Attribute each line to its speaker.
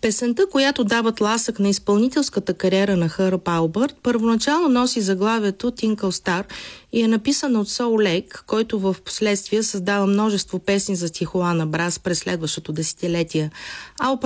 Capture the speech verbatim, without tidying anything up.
Speaker 1: Песента, която дава тласък на изпълнителската кариера на Хърб Албърт, първоначално носи заглавието Twinkle Star и е написана от Сол Лейк, който в последствие създава множество песни за Тихуана Брас през следващото десетилетие. А